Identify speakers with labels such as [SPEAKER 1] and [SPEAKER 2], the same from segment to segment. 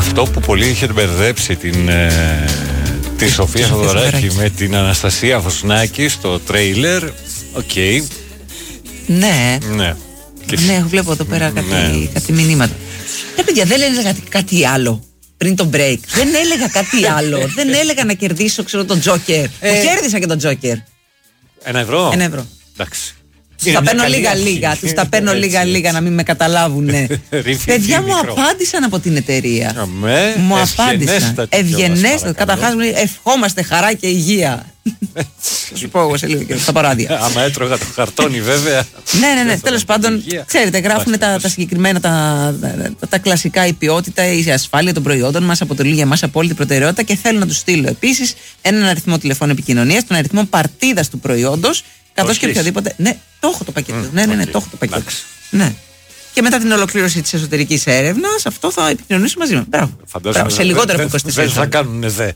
[SPEAKER 1] Αυτό που πολύ είχε μπερδέψει τη Σοφία Θοδωράκη με την Αναστασία Φωσνάκη στο τρέιλερ. Οκ.
[SPEAKER 2] Ναι.
[SPEAKER 1] Ναι.
[SPEAKER 2] Ναι, βλέπω εδώ πέρα κάτι μηνύματα. Παιδιά, δεν έλεγα κάτι άλλο πριν το break. Δεν έλεγα κάτι άλλο. Δεν έλεγα να κερδίσω, ξέρω, τον Τζόκερ. Κέρδισα και τον Τζόκερ.
[SPEAKER 1] €1.
[SPEAKER 2] €1.
[SPEAKER 1] Εντάξει.
[SPEAKER 2] Τους τα παίρνω λίγα-λίγα. Τους τα παίρνω λίγα-λίγα να μην με καταλάβουν. Παιδιά μου απάντησαν από την εταιρεία. Μου απάντησαν. Ευγενέστατα. Καταρχάς ευχόμαστε χαρά και υγεία. Θα σου πω εγώ σε λίγο και στα παράδια.
[SPEAKER 1] Άμα έτρωγα το χαρτόνι, βέβαια.
[SPEAKER 2] Ναι. Τέλος πάντων, ξέρετε, γράφουν τα συγκεκριμένα, τα κλασικά. Η ποιότητα, η ασφάλεια των προϊόντων μας αποτελεί για μας απόλυτη προτεραιότητα και θέλω να τους στείλω επίσης έναν αριθμό τηλεφώνου επικοινωνίας, τον αριθμό παρτίδας του προϊόντος, καθώς και οποιοδήποτε. Ναι, το έχω το πακέτο. Ναι, το έχω το πακέτο. Ναι. Και μετά την ολοκλήρωση της εσωτερικής έρευνας, αυτό θα επικοινωνήσουμε μαζί μας. Μπράβο. Σε λιγότερο από 24 ώρες.
[SPEAKER 1] Δεν θα κάνουν δε.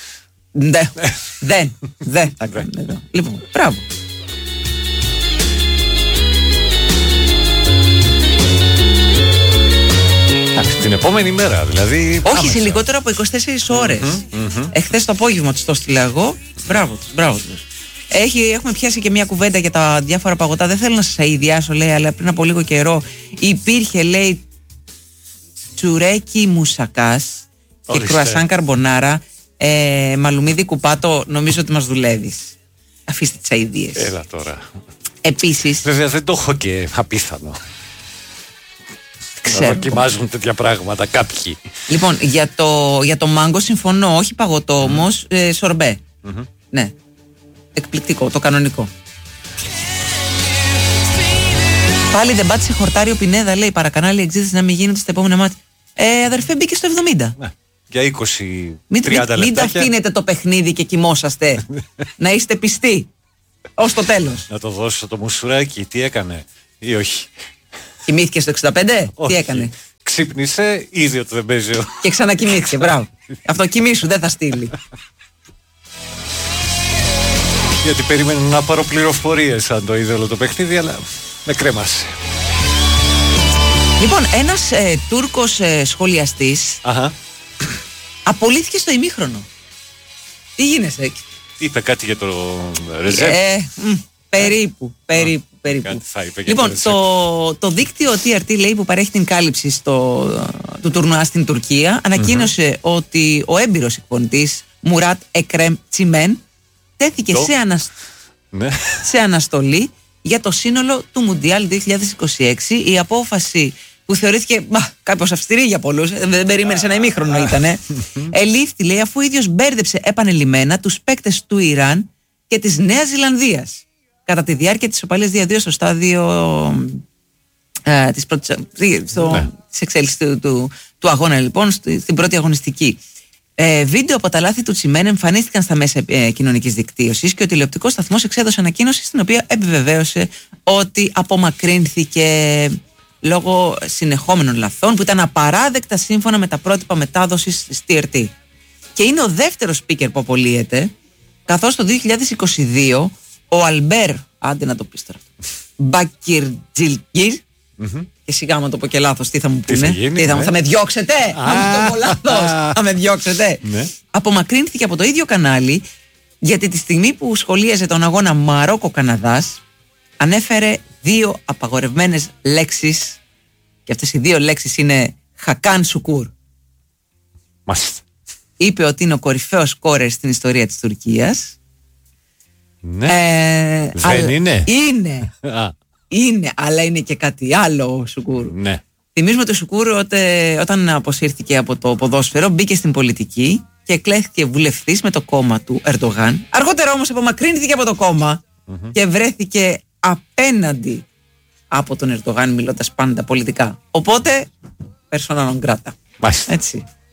[SPEAKER 2] Δεν θα κάνουν εδώ. Λοιπόν, μπράβο.
[SPEAKER 1] Την επόμενη μέρα, δηλαδή.
[SPEAKER 2] Όχι, σε λιγότερο από 24 ώρες. Εχθές το απόγευμα τους το στείλα εγώ. Μπράβο τους. Έχουμε πιάσει και μια κουβέντα για τα διάφορα παγωτά. Δεν θέλω να σας αηδιάσω, λέει, αλλά πριν από λίγο καιρό υπήρχε, λέει, τσουρέκι μουσακάς και κρουασάν καρμπονάρα. Μαλουμίδι κουπάτο, νομίζω ότι μας δουλεύεις. Αφήστε τις αηδίες.
[SPEAKER 1] Έλα τώρα.
[SPEAKER 2] Επίσης.
[SPEAKER 1] Βέβαια δεν το έχω και απίθανο. Να δοκιμάζουν τέτοια πράγματα κάποιοι.
[SPEAKER 2] Λοιπόν, για το μάγκο συμφωνώ, όχι παγωτό όμως, σορμπέ. Ναι. Εκπληκτικό, το κανονικό. Πάλι δεν πάτησε χορτάρι ο Πινέδα, λέει, παρακανάλι εξήτηση να μην γίνεται στα επόμενα μάτια. Αδερφέ, μπήκε στο 70.
[SPEAKER 1] Ναι. Για 20-30 λεπτά.
[SPEAKER 2] Μην τα αφήνετε το παιχνίδι και κοιμόσαστε. Να είστε πιστοί ως το τέλος.
[SPEAKER 1] Να το δώσω το μουσουράκι, τι έκανε ή όχι.
[SPEAKER 2] Κοιμήθηκε στο 65,
[SPEAKER 1] όχι.
[SPEAKER 2] Τι έκανε.
[SPEAKER 1] Ξύπνησε, είδε ότι δεν παίζει.
[SPEAKER 2] Και ξανακοιμήθηκε, μπράβο. Αυτό κοιμήσου, δεν θα στείλει.
[SPEAKER 1] Γιατί περίμενε να πάρω πληροφορίες αν το είδε όλο το παιχνίδι, αλλά με κρέμασε.
[SPEAKER 2] Λοιπόν, ένας Τούρκος σχολιαστής απολύθηκε στο ημίχρονο. Τι γίνεσαι?
[SPEAKER 1] Είπε κάτι για το Ρεζέπ.
[SPEAKER 2] Περίπου. Λοιπόν, το δίκτυο TRT, λέει, που παρέχει την κάλυψη του τουρνουά στην Τουρκία, ανακοίνωσε ότι ο έμπειρος εκπονητής Μουράτ Εκρέμ Τσιμέν τέθηκε σε αναστολή για το σύνολο του Μουντιάλ 2026. Η απόφαση, που θεωρήθηκε κάπως αυστηρή για πολλούς, δεν περίμενε, ένα ημίχρονο ήτανε, ελήφθη, λέει, αφού ο ίδιος μπέρδεψε επανελειμμένα τους παίκτες του Ιράν και της Νέας Ζηλανδίας κατά τη διάρκεια της ισοπαλίας 2-2 στο στάδιο της εξέλιξης του αγώνα, λοιπόν, στην πρώτη αγωνιστική. Βίντεο από τα λάθη του Τσιμέν εμφανίστηκαν στα μέσα κοινωνικής δικτύωσης και ο τηλεοπτικός σταθμός εξέδωσε ανακοίνωση στην οποία επιβεβαίωσε ότι απομακρύνθηκε λόγω συνεχόμενων λαθών που ήταν απαράδεκτα σύμφωνα με τα πρότυπα μετάδοσης της TRT. Και είναι ο δεύτερος speaker που απολύεται, καθώς το 2022 ο Αλμπέρ, άντε να το πεις τώρα, Μπακιρτζιλγκίρ, και σιγά μου το πω και λάθος, τι θα μου πούνε, θα με διώξετε, θα με διώξετε. Απομακρύνθηκε από το ίδιο κανάλι, γιατί τη στιγμή που σχολίαζε τον αγώνα Μαρόκο-Καναδάς ανέφερε 2 απαγορευμένες λέξεις, και αυτές οι 2 λέξεις είναι Χακάν Σουκούρ.
[SPEAKER 1] Μάλιστα.
[SPEAKER 2] Είπε ότι είναι ο κορυφαίος σκόρερ στην ιστορία της Τουρκίας.
[SPEAKER 1] Ναι. Δεν είναι.
[SPEAKER 2] Είναι, αλλά είναι και κάτι άλλο ο Σουκούρ.
[SPEAKER 1] Ναι.
[SPEAKER 2] Θυμίζουμε ότι ο Σουκούρ όταν αποσύρθηκε από το ποδόσφαιρο μπήκε στην πολιτική και εκλέχθηκε βουλευτής με το κόμμα του Ερντογάν. Αργότερα όμως απομακρύνθηκε από το κόμμα και βρέθηκε απέναντι από τον Ερντογάν, μιλώντας πάντα πολιτικά. Οπότε, persona non grata.
[SPEAKER 1] Μάλιστα.
[SPEAKER 2] Έτσι.